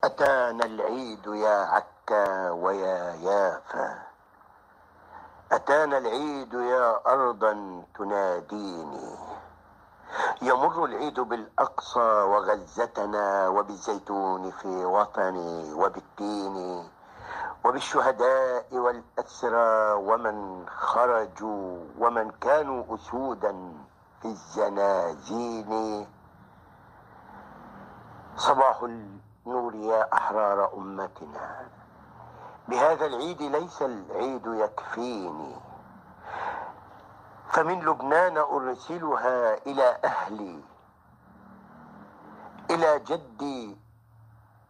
أتانا العيد يا عكا ويا يافا، أتانا العيد يا أرضا تناديني. يمر العيد بالأقصى وغزتنا، وبالزيتون في وطني، وبالتين، وبالشهداء والأسرى، ومن خرجوا ومن كانوا أسودا في الزنازين. صباح النور يا أحرار أمتنا، بهذا العيد ليس العيد يكفيني، فمن لبنان أرسلها إلى أهلي، إلى جدي